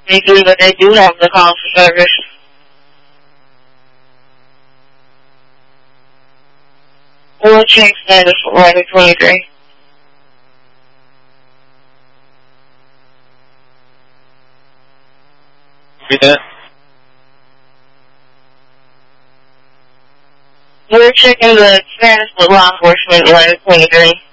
They do, but they do have the call for service. We'll check status for 1123. Repeat that. We're checking the status with law enforcement 1123.